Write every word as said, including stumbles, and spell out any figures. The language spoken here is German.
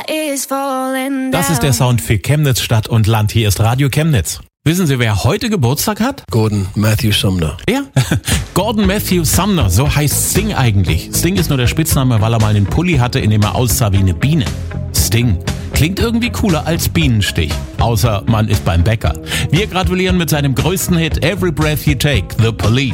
Das ist der Sound für Chemnitz Stadt und Land. Hier ist Radio Chemnitz. Wissen Sie, wer heute Geburtstag hat? Gordon Matthew Sumner. Ja, Gordon Matthew Sumner, so heißt Sting eigentlich. Sting ist nur der Spitzname, weil er mal einen Pulli hatte, in dem er aussah wie eine Biene. Sting. Klingt irgendwie cooler als Bienenstich. Außer man ist beim Bäcker. Wir gratulieren mit seinem größten Hit Every Breath You Take, The Police.